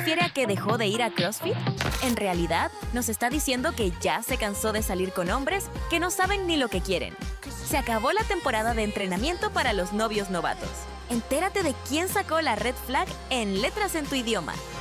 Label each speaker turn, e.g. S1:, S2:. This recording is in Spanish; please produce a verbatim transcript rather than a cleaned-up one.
S1: refiere a que dejó de ir a CrossFit? En realidad, nos está diciendo que ya se cansó de salir con hombres que no saben ni lo que quieren. Se acabó la temporada de entrenamiento para los novios novatos. Entérate de quién sacó la red flag en Letras en tu idioma.